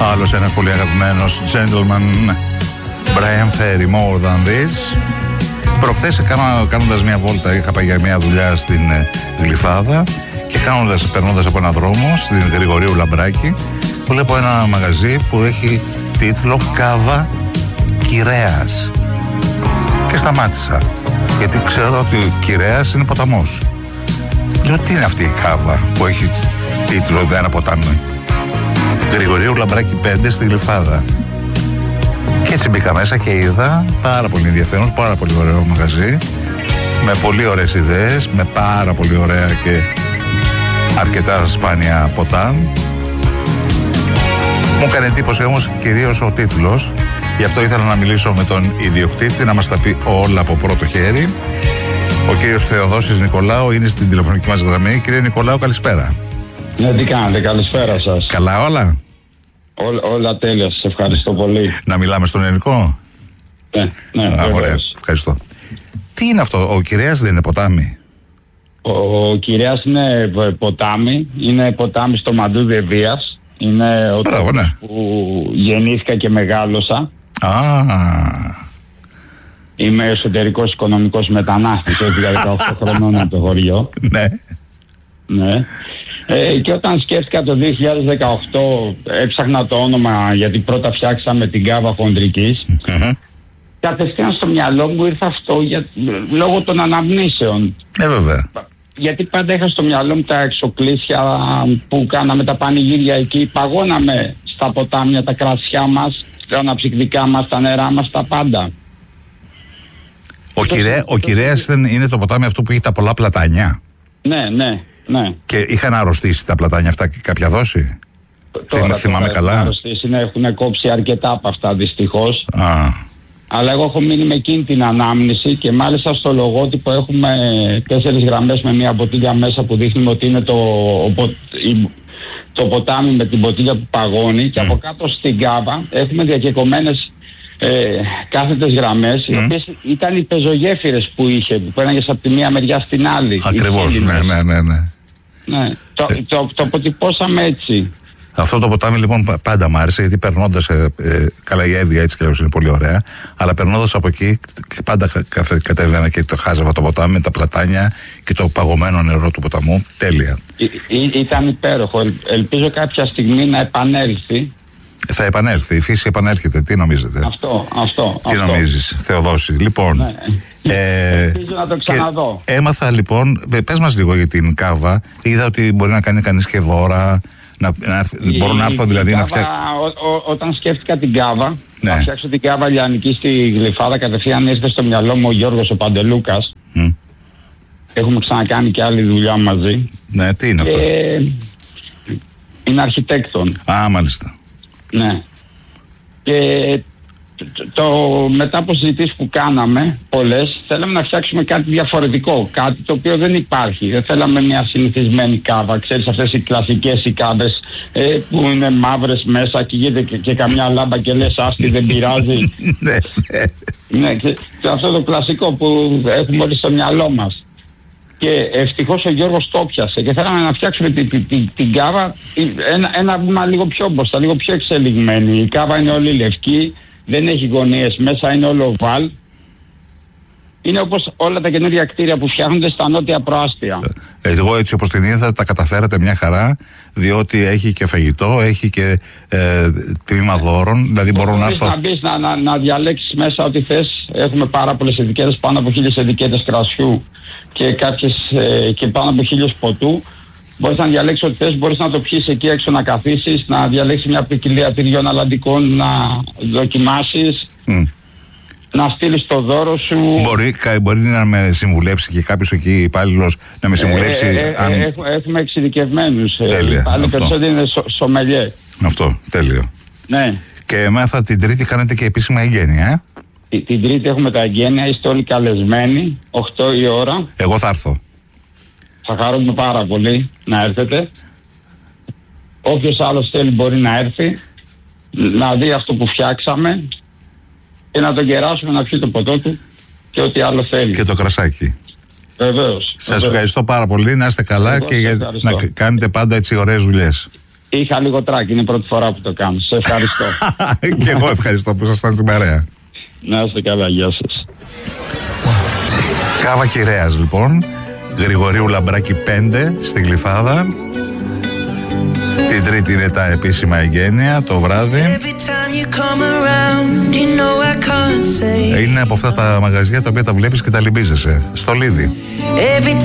Άλλος ένας πολύ αγαπημένος gentleman, Brian Ferry, More Than This. Προχθές κάνοντας μια βόλτα, είχα πάει για μια δουλειά στην Γλυφάδα και περνώντας από έναν δρόμο στην Γρηγορίου Λαμπράκη, βλέπω ένα μαγαζί που έχει τίτλο «Κάβα Κυρέας». Και σταμάτησα, γιατί ξέρω ότι ο Κυρέας είναι ποταμός. Λέω, τι είναι αυτή η κάβα που έχει τίτλο ένα ποτάμι? Γρηγορίου Λαμπράκη 5 στη Γλυφάδα. Και έτσι μπήκα μέσα και είδα πάρα πολύ ενδιαφέρον, πάρα πολύ ωραίο μαγαζί, με πολύ ωραίες ιδέες, με πάρα πολύ ωραία και αρκετά σπάνια ποτά. Μου έκανε εντύπωση όμως κυρίως ο τίτλος, γι' αυτό ήθελα να μιλήσω με τον ιδιοκτήτη να μας τα πει όλα από πρώτο χέρι. Ο κύριος Θεοδόσης Νικολάου είναι στην τηλεφωνική μας γραμμή. Κύριε Νικολάου, καλησπέρα. Ναι, τι κάνετε, καλησπέρα σας. Καλά όλα? Όλα τέλεια, σας ευχαριστώ πολύ. Να μιλάμε στον ελληνικό? Ναι, ωραία, ευχαριστώ. Τι είναι αυτό, ο Κυρέας δεν είναι ποτάμι? Ο Κυρέας είναι ποτάμι, είναι ποτάμι στο Μαντούδι Ευβίας. Είναι ο τόπος που γεννήθηκα και μεγάλωσα. Είμαι εσωτερικός οικονομικός μετανάστης, για 18 χρονών από το χωριό. Ναι. Και όταν σκέφτηκα το 2018, έψαχνα το όνομα, γιατί πρώτα φτιάξαμε την κάβα χοντρικής. Κατευθείαν στο μυαλό μου ήρθε αυτό λόγω των αναμνήσεων. Βέβαια. Γιατί πάντα είχα στο μυαλό μου τα εξοκλήσια που κάναμε τα πανηγύρια εκεί. Παγώναμε στα ποτάμια τα κρασιά μας, τα αναψυκτικά μας, τα νερά μας, τα πάντα. Ο Κυρέας είναι το ποτάμι αυτό που έχει τα πολλά πλατάνια? Ναι. Και είχαν αρρωστήσει τα πλατάνια αυτά και κάποια δόση? Θυμάμαι καλά. Έχουν κόψει αρκετά από αυτά δυστυχώς. Αλλά εγώ έχω μείνει με εκείνη την ανάμνηση και μάλιστα στο λογότυπο έχουμε 4 γραμμές με μια μποτίλια μέσα που δείχνουμε ότι είναι το ποτάμι με την μποτίλια που παγώνει, και από κάτω στην κάβα έχουμε διακεκομένες κάθετες γραμμές, οι οποίες ήταν οι πεζογέφυρες που είχε, που πέραγες από τη μία μεριά στην άλλη. Ακριβώς, ναι. Το αποτυπώσαμε έτσι. Αυτό το ποτάμι λοιπόν πάντα μ' άρεσε, γιατί περνώντας, καλά η Εύβοια έτσι και είναι πολύ ωραία, αλλά περνώντας από εκεί πάντα κατέβαινα και το χάζευα το ποτάμι με τα πλατάνια και το παγωμένο νερό του ποταμού. Τέλεια. Ήταν υπέροχο. Ελπίζω κάποια στιγμή να επανέλθει. Θα επανέλθει, η φύση επανέρχεται. Τι νομίζετε? Αυτό. Τι νομίζεις, Θεοδόση? Λοιπόν, ελπίζω να το ξαναδώ. Έμαθα λοιπόν, πες μας λίγο για την κάβα. Είδα ότι μπορεί να κάνει κανείς και δώρα. Μπορώ να έρθω δηλαδή να φτιάξω. Όταν σκέφτηκα την κάβα, να φτιάξω την κάβα λιανική στη Γλυφάδα, κατευθείαν ήρθε στο μυαλό μου ο Γιώργος ο Παντελούκας. Έχουμε ξανακάνει και άλλη δουλειά μαζί. Ναι, τι είναι αυτό? Είναι αρχιτέκτον. Μάλιστα. Ναι. Και μετά από συζητήσεις που κάναμε πολλές, θέλαμε να φτιάξουμε κάτι διαφορετικό, κάτι το οποίο δεν υπάρχει. Δεν θέλαμε μια συνηθισμένη κάβα, ξέρεις, αυτές οι κλασικές οι κάβες που είναι μαύρες μέσα και γίνεται και καμιά λάμπα και λες άστι, δεν πειράζει. Ναι, και αυτό το κλασικό που έχουμε όλοι στο μυαλό μας. Και ευτυχώς ο Γιώργος το πιάσε και θέλαμε να φτιάξουμε την κάβα ένα βήμα λίγο πιο μπροστά, λίγο πιο εξελιγμένη. Η κάβα είναι όλη λευκή, δεν έχει γωνίες μέσα, είναι όλο βάλ. Είναι όπως όλα τα καινούργια κτίρια που φτιάχνονται στα νότια προάστια. Εγώ έτσι όπως την είδα τα καταφέρατε μια χαρά, διότι έχει και φαγητό, έχει και τμήμα δώρων. Δηλαδή μπορώ να έρθω. Να μπεις να διαλέξεις μέσα ό,τι θες. Έχουμε πάρα πολλές ετικέτες, πάνω από 1000 ετικέτες κρασιού και κάποιες και πάνω από 1000 ποτού. Μπορείς να διαλέξεις ό,τι θες, μπορείς να το πιεις εκεί έξω, να καθίσεις, να διαλέξεις μια ποικιλία τυριών αλλαντικών, να δοκιμάσεις, να στείλεις το δώρο σου. Μπορεί να με συμβουλέψει και κάποιος εκεί υπάλληλος να με συμβουλέψει. Έχουμε εξειδικευμένους. Τέλεια. Άλλοι περισσότεροι είναι σομελιέ. Αυτό, τέλειο. Ναι. Και μάθα την Τρίτη κάνετε και επίσημα εγγένεια, Την Τρίτη έχουμε τα εγγένεια, είστε όλοι καλεσμένοι, 8 η ώρα. Εγώ θα έρθω. Θα χαρούμε πάρα πολύ να έρθετε. Όποιος άλλος θέλει μπορεί να έρθει, να δει αυτό που φτιάξαμε και να τον κεράσουμε, να πιει το ποτό του και ό,τι άλλο θέλει. Και το κρασάκι. Βεβαίως. Σας ευχαριστώ πάρα πολύ, να είστε καλά και να κάνετε πάντα έτσι ωραίες δουλειές. Είχα λίγο τράκι, είναι η πρώτη φορά που το κάνω. Σε ευχαριστώ. Και εγώ ευχαριστώ που ήσασταν στην παρέα. Να είστε καλά, γεια σας. Κάβα Κυρέας λοιπόν, Γρηγορίου Λαμπράκη 5 στη Γλυφάδα. Την Τρίτη είναι τα επίσημα εγγένεια το βράδυ. Είναι από αυτά τα μαγαζιά τα οποία τα βλέπεις και τα λυμπίζεσαι. Στο Λίδι.